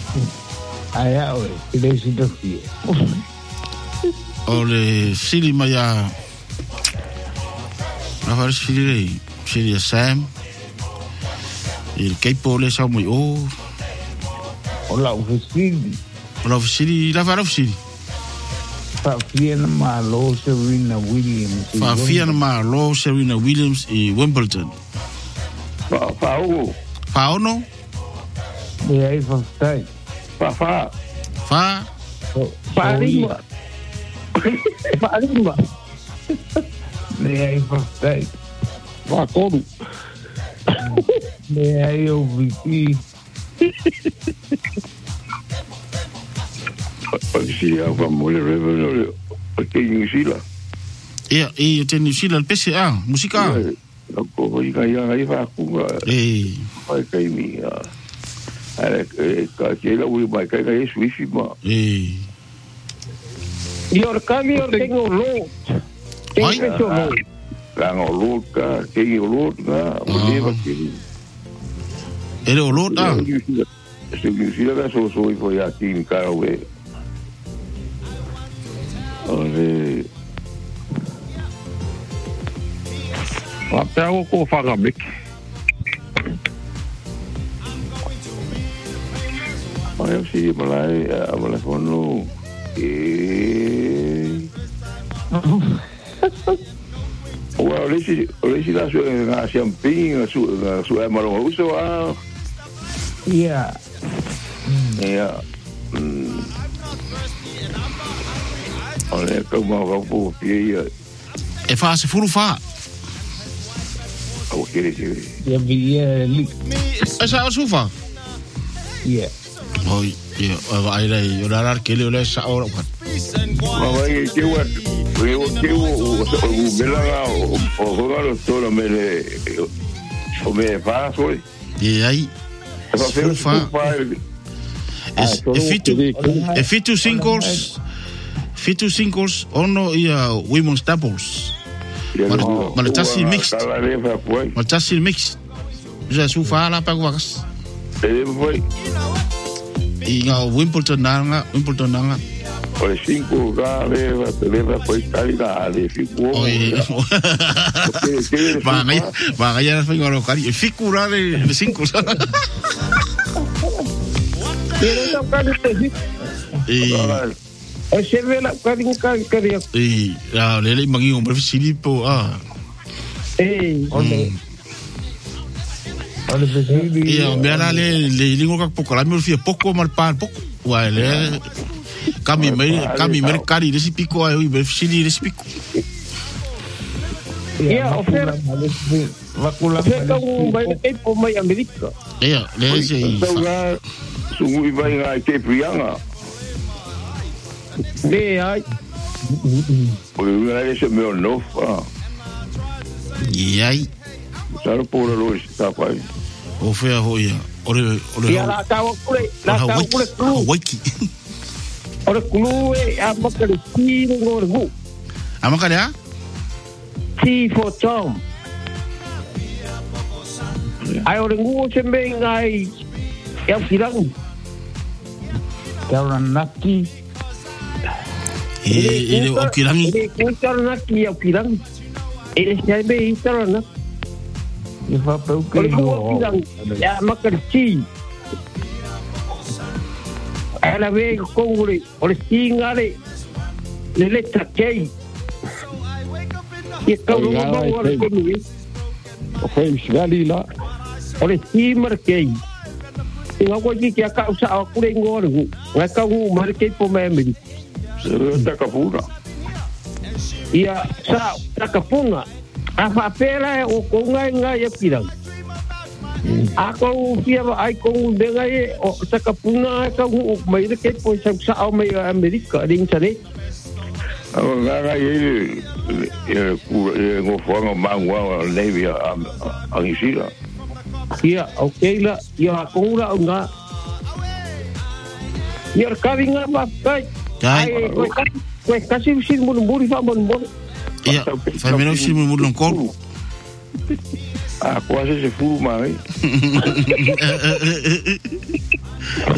Ai au, ile si te fie. O le sili mai a Rafa sili a Sam. Il keipo le sa moi o. O la ufesili. O la ufesili, la vara ufesili. Fafiana Malo Serena Williams. Fafiana Malo Serena Williams i Wimbledon. Fa'o. Fa'o no? E aí faftai. Fa. Farimba. Farimba. E aí faftai. Facodo. E aí eu vi. Sia vamos le revelare perché in Sila. E te New Zealand PCA, musica. Ko i kai ai fa ku. Ai kai mi. Ka ke la ui mai kai Swift ma. Io cambio tengo lo. La lo ka ke lo na, voleva che. Ele o lo da. Se New Zealand so i foi aqui in Carawe. Ole Apea ko fagabik. Ai si malai fono Ora la sua champagne su amaro uso Yeah. Olha como vou pia. E fa se furu fa. O que dizer? Ya via lik. Esa o sufa. Yeah. Oi, ai dai, ora rar que le sa ora fa. Vai que o bela o galo todo me fa foi. E aí sufa. E fitu singles ono ia women's doubles. Maltasi mixed. Maltasi mixed. Já sufa lá para guas. Foi. E nga Wimbledon nanga. Olha 5 leva foi qualidade, ficou. Vai já foi agora cari. Ficou lá de 5. Pero não pode ter. O se vê lá carinho carinho. E ele mangi um professor po olha e o mera le lingo ka pouco lá meu filho pouco mal par pouco uai le kami mer cari desse pico aí o professor desse pico oferta vacula vai ter por mai América le sei Sungui vai ngai ke prianga. Ai. O ngai se meu novo. E aí? Saro por hoje tá pai. O foi a hoia. Ore. Ya la tao kule kru. Waiki. Ore kulu a makale ki ngorgu. A makale a? Ti for Tom. Ai ore ngu se me ngai. Ya firang. Karanaki. Ele o kirangi. Ele karanaki ya kirang. Ele sai be karanaki. E fa pe o que ya makarchi. Ela ve kongure, ore singare. Lele takei. E kauru ba ore kemi. O foi galila. Ore simarkei. Nga ko ki ka usa aku le ngorgu nga ka u marke po memri Takapuna ia sa takapuna afa pera o konga nga ya pirang ako pia ai ko denga e o takapuna ka u mai ke po sa mai Amerika ding sane nga ye ngo fonga mangwa levi a isila. Ia, okay la. Ia, kung ula nga. Ia, kari nga ba? Ay, kasi sin mo nung fa mo nung. Ia, fa menos sin mo nung kol. Quase se fuma, hein?